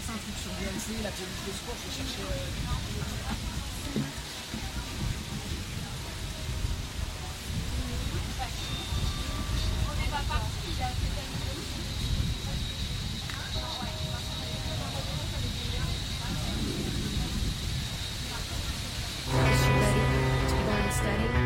lancé un truc sur VLC, la police de secours, je vais chercher. On n'est pas parti, il a fait